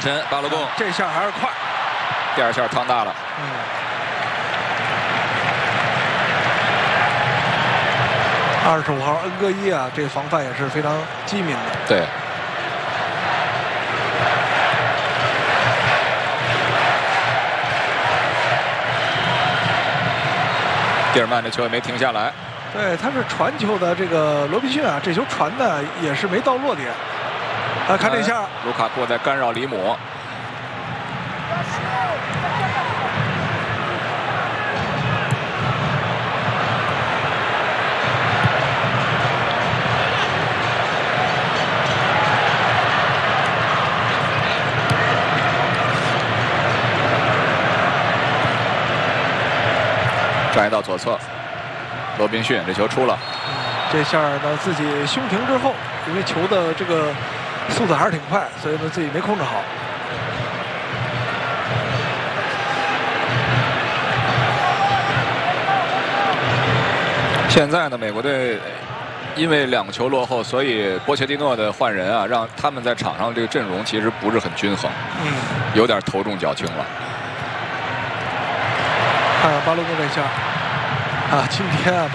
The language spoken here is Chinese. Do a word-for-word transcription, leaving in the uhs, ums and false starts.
转身，巴洛贡、 啊，这下还是快， 第二下趟大了。 嗯。二十五号恩戈伊啊，这个防范也是非常机敏的。 对。蒂尔曼这球也没停下来。 对，他是传球的这个罗宾逊啊，这球传的也是没到落点。啊，看这下， 卢卡库在干扰里姆。转移到左侧，罗宾逊这球出了。 嗯、这下呢自己胸停之后，因为球的这个速度还是挺快，所以呢自己没控制好。 现在呢，美国队因为两个球落后，所以波切蒂诺的换人啊，让他们在场上这个阵容其实不是很均衡， 嗯， 有点头重脚轻了。 看巴洛贡这下啊，今天啊。